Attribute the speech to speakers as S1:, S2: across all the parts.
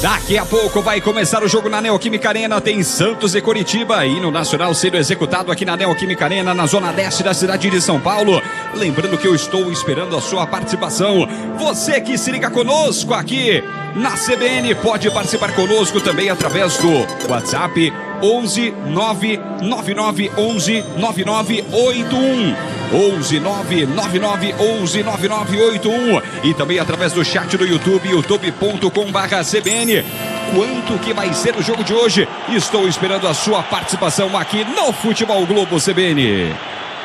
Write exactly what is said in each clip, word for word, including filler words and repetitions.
S1: Daqui a pouco vai começar o jogo na Neoquímica Arena, tem Santos e Coritiba, hino nacional sendo executado aqui na Neoquímica Arena, na zona leste da cidade de São Paulo. Lembrando que eu estou esperando a sua participação. Você que se liga conosco aqui na C B N pode participar conosco também através do WhatsApp onze nove nove nove onze nove nove oito um. onze nove nove nove onze nove nove oito um e também através do chat do YouTube, youtube ponto com barra C B N. Quanto que vai ser o jogo de hoje? Estou esperando a sua participação aqui no Futebol Globo C B N.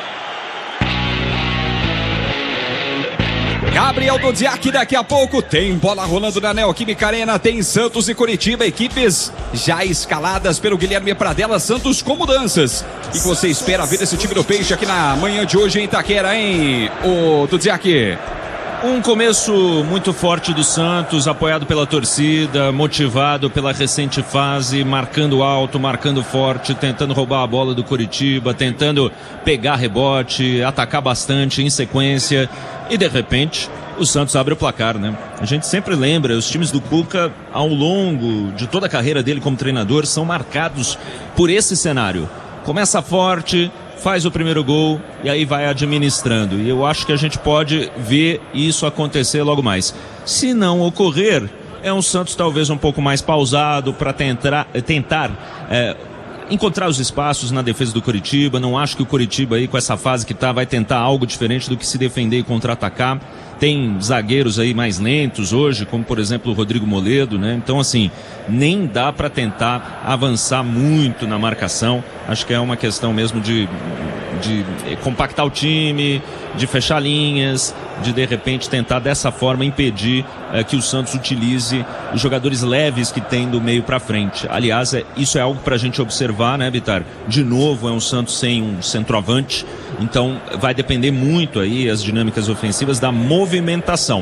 S1: Gabriel Dudziak, daqui a pouco tem bola rolando na Neoquímica Arena, tem Santos e Coritiba, equipes já escaladas pelo Guilherme Pradella. Santos com mudanças. O que você espera ver esse time do Peixe aqui na manhã de hoje em Itaquera, hein, o Dudziak?
S2: Um começo muito forte do Santos, apoiado pela torcida, motivado pela recente fase, marcando alto, marcando forte, tentando roubar a bola do Coritiba, tentando pegar rebote, atacar bastante em sequência. E de repente, o Santos abre o placar, né? A gente sempre lembra, os times do Cuca, ao longo de toda a carreira dele como treinador, são marcados por esse cenário. Começa forte, faz o primeiro gol e aí vai administrando. E eu acho que a gente pode ver isso acontecer logo mais. Se não ocorrer, é um Santos talvez um pouco mais pausado para tentar, tentar é, encontrar os espaços na defesa do Coritiba. Não acho que o Coritiba aí, com essa fase que tá, vai tentar algo diferente do que se defender e contra-atacar. Tem zagueiros aí mais lentos hoje, como por exemplo o Rodrigo Moledo, né? Então assim, nem dá para tentar avançar muito na marcação. Acho que é uma questão mesmo de, de compactar o time, de fechar linhas, de de repente tentar dessa forma impedir é, que o Santos utilize os jogadores leves que tem do meio para frente. Aliás, é, isso é algo para a gente observar, né, Bitar? De novo, é um Santos sem um centroavante, então vai depender muito aí as dinâmicas ofensivas da movimentação.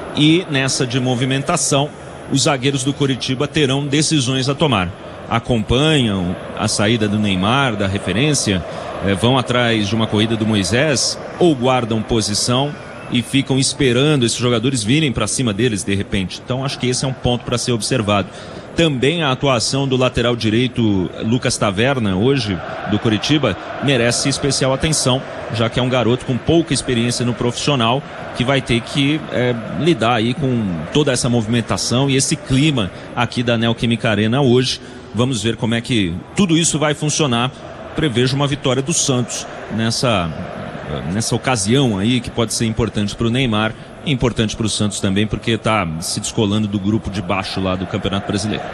S2: E nessa de movimentação, os zagueiros do Coritiba terão decisões a tomar. Acompanham a saída do Neymar, da referência, é, vão atrás de uma corrida do Moisés, ou guardam posição e ficam esperando esses jogadores virem para cima deles de repente. Então acho que esse é um ponto para ser observado. Também a atuação do lateral direito Lucas Taverna hoje do Coritiba merece especial atenção, já que é um garoto com pouca experiência no profissional que vai ter que é, lidar aí com toda essa movimentação e esse clima aqui da Neoquímica Arena hoje. Vamos ver como é que tudo isso vai funcionar. Prevejo uma vitória do Santos nessa nessa ocasião aí, que pode ser importante para o Neymar e importante para o Santos também, porque está se descolando do grupo de baixo lá do Campeonato Brasileiro.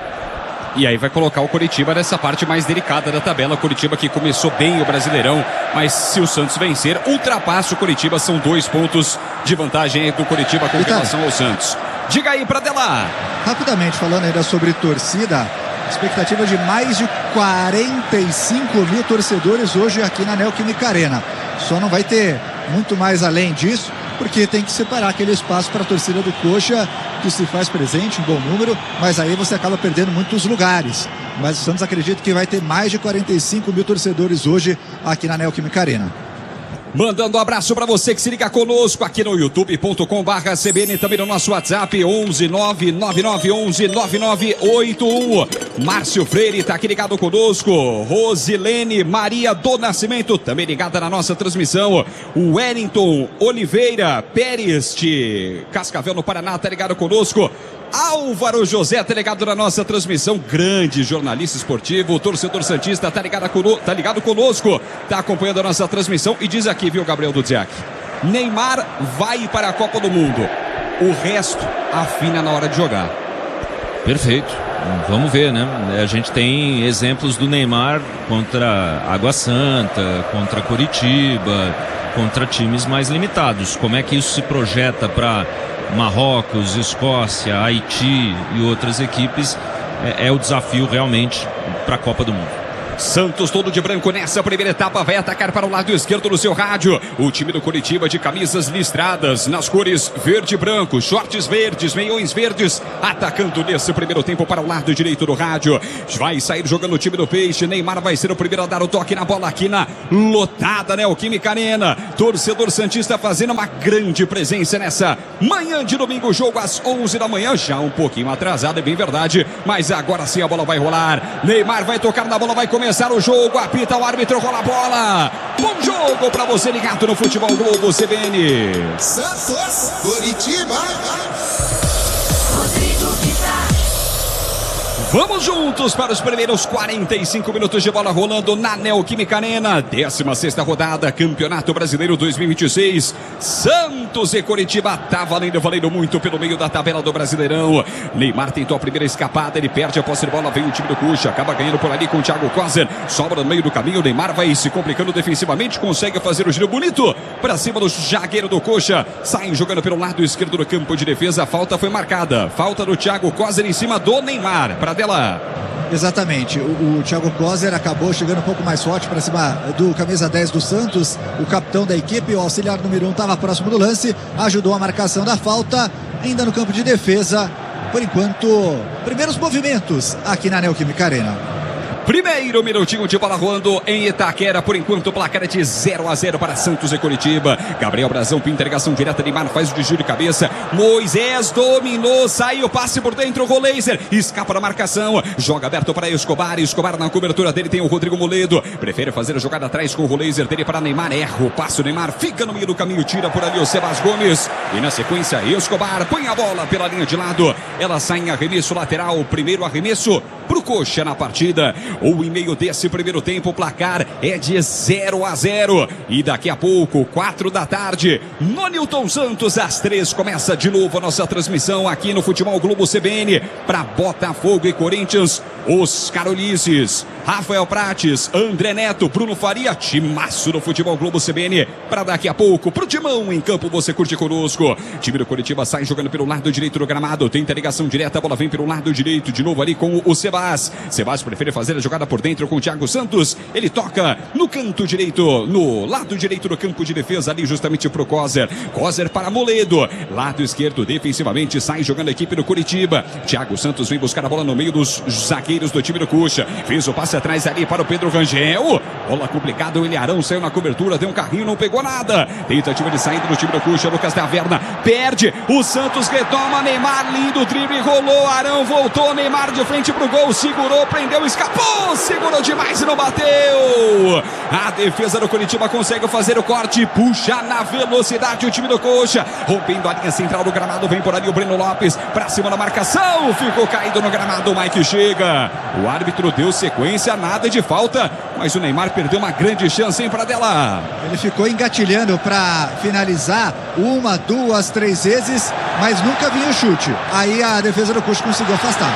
S1: E aí vai colocar o Coritiba nessa parte mais delicada da tabela. Coritiba que começou bem o Brasileirão, mas se o Santos vencer, ultrapassa o Coritiba. São dois pontos de vantagem do Coritiba com relação ao Santos. Diga aí, Pradella.
S3: Rapidamente, falando ainda sobre torcida, expectativa de mais de quarenta e cinco mil torcedores hoje aqui na Neoquímica Arena. Só não vai ter muito mais além disso, porque tem que separar aquele espaço para a torcida do Coxa, que se faz presente em bom número, mas aí você acaba perdendo muitos lugares. Mas o Santos acredita que vai ter mais de quarenta e cinco mil torcedores hoje aqui na Neoquímica Arena.
S1: Mandando um abraço para você que se liga conosco aqui no youtube ponto com barra C B N, também no nosso WhatsApp onze nove nove nove onze nove nove oito um. Márcio Freire tá aqui ligado conosco, Rosilene Maria do Nascimento também ligada na nossa transmissão, o Wellington Oliveira Pérez de Cascavel no Paraná tá ligado conosco, Álvaro José tá ligado na nossa transmissão, grande jornalista esportivo, torcedor santista, tá ligado, cono, tá ligado conosco, tá acompanhando a nossa transmissão e diz aqui, viu, Gabriel Dudziak, Neymar vai para a Copa do Mundo, o resto afina na hora de jogar.
S2: Perfeito, vamos ver, né? A gente tem exemplos do Neymar contra Água Santa, contra Coritiba, contra times mais limitados. Como é que isso se projeta para Marrocos, Escócia, Haiti e outras equipes? É, é o desafio realmente para a Copa do Mundo.
S1: Santos todo de branco nessa primeira etapa, vai atacar para o lado esquerdo do seu rádio. O time do Coritiba de camisas listradas nas cores verde e branco, shorts verdes, meiões verdes, atacando nesse primeiro tempo para o lado direito do rádio. Vai sair jogando o time do Peixe. Neymar vai ser o primeiro a dar o toque na bola aqui na lotada Neoquímica Arena. Torcedor santista fazendo uma grande presença nessa manhã de domingo, jogo às onze da manhã, já um pouquinho atrasado, é bem verdade, mas agora sim a bola vai rolar. Neymar vai tocar na bola, vai começar Começar o jogo, apita o árbitro, rola a bola. Bom jogo para você ligado no Futebol Globo C B N.
S4: Santos, Coritiba.
S1: Vamos juntos para os primeiros quarenta e cinco minutos de bola rolando na Neoquímica Arena. décima sexta rodada, Campeonato Brasileiro dois mil e vinte e seis. Santos e Coritiba tá valendo, valendo muito pelo meio da tabela do Brasileirão. Neymar tentou a primeira escapada, ele perde a posse de bola, vem o time do Cuxa, acaba ganhando por ali com o Thiago Kozer. Sobra no meio do caminho, Neymar vai se complicando defensivamente, consegue fazer o giro bonito para cima do zagueiro do Cuxa. Sai jogando pelo lado esquerdo do campo de defesa, a falta foi marcada. Falta do Thiago Kozer em cima do Neymar. Para dela.
S3: Exatamente, o, o Thiago Kozer acabou chegando um pouco mais forte para cima do camisa dez do Santos, o capitão da equipe, o auxiliar número um estava próximo do lance, ajudou a marcação da falta, ainda no campo de defesa. Por enquanto, primeiros movimentos aqui na Neoquímica Arena.
S1: Primeiro minutinho de bola rolando em Itaquera. Por enquanto o placar é de zero a zero para Santos e Coritiba. Gabriel Brazão pinta ligação direta, Neymar faz o desvio de cabeça. Moisés dominou, saiu, passe por dentro, Roleiser escapa da marcação, joga aberto para Escobar. Escobar na cobertura dele tem o Rodrigo Moledo, prefere fazer a jogada atrás com o Roleiser dele para Neymar, erra o passe, o Neymar fica no meio do caminho, tira por ali o Sebas Gomes e na sequência Escobar põe a bola pela linha de lado, ela sai em arremesso lateral, primeiro arremesso pro Coxa na partida. Ou em meio desse primeiro tempo, o placar é de zero a zero. E daqui a pouco, quatro da tarde, no Newton Santos, às três, começa de novo a nossa transmissão aqui no Futebol Globo C B N para Botafogo e Corinthians. Os Carolices, Rafael Prates, André Neto, Bruno Faria, timaço do Futebol Globo C B N para daqui a pouco, pro Timão em campo, você curte conosco. Time do Coritiba sai jogando pelo lado direito do gramado, tenta ligação direta, a bola vem pelo lado direito, de novo ali com o Sebas. Sebas prefere fazer a jogada por dentro com o Thiago Santos, ele toca no canto direito, no lado direito do campo de defesa, ali justamente pro Kozer. Kozer para Moledo, lado esquerdo defensivamente, sai jogando a equipe do Coritiba. Thiago Santos vem buscar a bola no meio dos zagueiros do time do Cuxa, fez o passe atrás ali para o Pedro Rangel, bola complicada, o Ilharão saiu na cobertura, deu um carrinho, não pegou nada, tentativa de saída do time do Cuxa, Lucas Taverna perde, o Santos retoma, Neymar, lindo drible, rolou, Arão voltou, Neymar de frente pro gol, segurou, prendeu, escapou, segurou demais e não bateu. A defesa do Coritiba consegue fazer o corte, puxa na velocidade o time do Coxa, rompendo a linha central do gramado, vem por ali o Breno Lopes, pra cima da marcação, ficou caído no gramado, o Mike chega, o árbitro deu sequência, nada de falta, mas o Neymar perdeu uma grande chance, hein, Pradella?
S3: Ele ficou engatilhando para finalizar uma, duas, três vezes, mas nunca vinha o chute, aí a defesa do Coxa conseguiu afastar.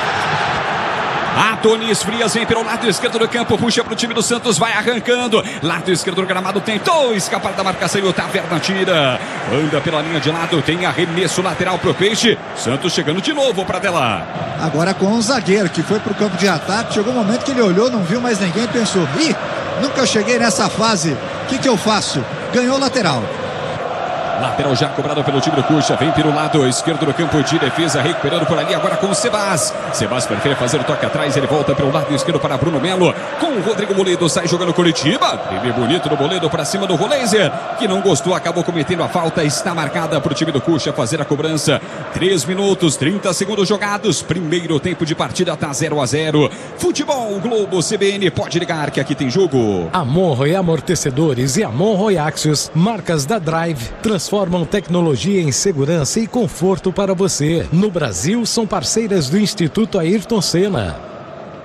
S1: Adonis Frias vem pelo lado esquerdo do campo, puxa para o time do Santos, vai arrancando, lado esquerdo do gramado, tentou escapar da marcação e o Taverna tira, anda pela linha de lado, tem arremesso lateral pro Peixe, Santos chegando de novo para dela.
S3: Agora com o zagueiro que foi pro campo de ataque, chegou um momento que ele olhou, não viu mais ninguém e pensou, ih, nunca cheguei nessa fase, o que que eu faço? Ganhou o lateral.
S1: Lateral já cobrado pelo time do Cuxa, vem pelo lado esquerdo do campo de defesa, recuperando por ali agora com o Sebas. Sebas prefere fazer o toque atrás, ele volta pelo lado esquerdo para Bruno Melo, com o Rodrigo Moledo, sai jogando Coritiba, drible bonito do Moledo para cima do Roleiser, que não gostou, acabou cometendo a falta, está marcada para o time do Cuxa fazer a cobrança. três minutos, trinta segundos jogados, primeiro tempo de partida está zero a zero. Futebol Globo C B N, pode ligar que aqui tem jogo.
S5: Amonroe Amortecedores e Amonroe Axios, marcas da Drive, transformam tecnologia em segurança e conforto para você. No Brasil, são parceiras do Instituto Ayrton Senna.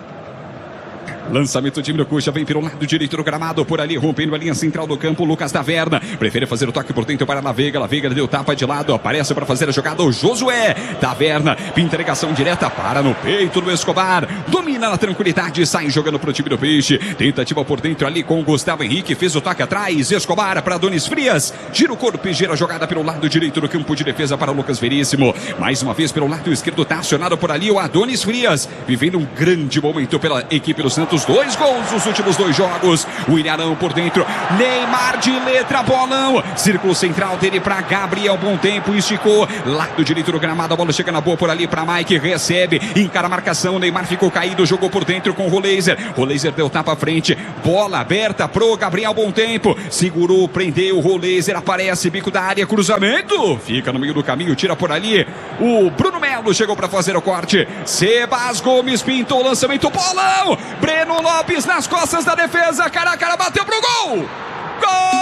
S1: Lançamento do time do Cuxa, vem pelo lado direito do gramado, por ali, rompendo a linha central do campo, Lucas Taverna, prefere fazer o toque por dentro para La Veiga, La Veiga deu tapa de lado, aparece para fazer a jogada o Josué, Taverna, pinta ligação direta, para no peito do Escobar, domina na tranquilidade, sai jogando pro time do Peixe, tentativa por dentro ali com o Gustavo Henrique, fez o toque atrás, Escobar para Adonis Frias, gira o corpo e gira a jogada pelo lado direito do campo de defesa para o Lucas Veríssimo, mais uma vez pelo lado esquerdo, tá acionado por ali o Adonis Frias, vivendo um grande momento pela equipe do Santos, pontos, dois gols nos últimos dois jogos. O Ilharão por dentro, Neymar de letra, bolão. Círculo central dele para Gabriel, bom tempo, esticou. Lado direito do gramado, a bola chega na boa por ali para Mike, recebe, encara a marcação. Neymar ficou caído, jogou por dentro com o Roleiser. Roleiser deu tapa à frente, bola aberta pro Gabriel, bom tempo. Segurou, prendeu, o Roleiser aparece, bico da área, cruzamento. Fica no meio do caminho, tira por ali. O Bruno Melo chegou para fazer o corte. Sebas Gomes pintou o lançamento, bolão. Breno Lopes nas costas da defesa, cara a cara, bateu pro gol. Gol!